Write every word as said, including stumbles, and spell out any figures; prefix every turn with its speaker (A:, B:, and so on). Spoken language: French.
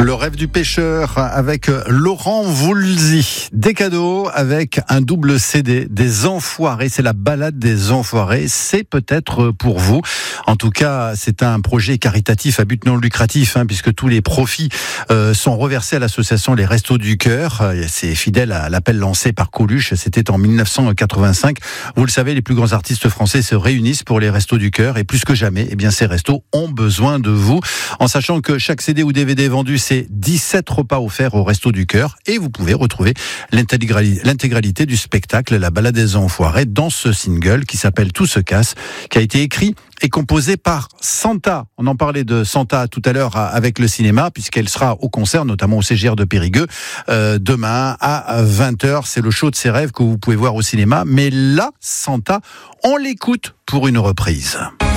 A: Le rêve du pêcheur avec Laurent Voulzy. Des cadeaux avec un double C D des Enfoirés. C'est la balade des Enfoirés. C'est peut-être pour vous. En tout cas, c'est un projet caritatif à but non lucratif, hein, puisque tous les profits euh, sont reversés à l'association Les Restos du Cœur. C'est fidèle à l'appel lancé par Coluche. C'était en mille neuf cent quatre-vingt-cinq. Vous le savez, les plus grands artistes français se réunissent pour les Restos du Cœur. Et plus que jamais, eh bien, ces restos ont besoin de vous. En sachant que chaque C D ou D V D vendu, c'est dix-sept repas offerts au Resto du Cœur et vous pouvez retrouver l'intégralité du spectacle La Balade des Enfoirés dans ce single qui s'appelle Tout se casse, qui a été écrit et composé par Santa. On en parlait de Santa tout à l'heure avec le cinéma, puisqu'elle sera au concert, notamment au C G R de Périgueux, euh, demain à vingt heures. C'est le show de ses rêves que vous pouvez voir au cinéma. Mais là, Santa, on l'écoute pour une reprise.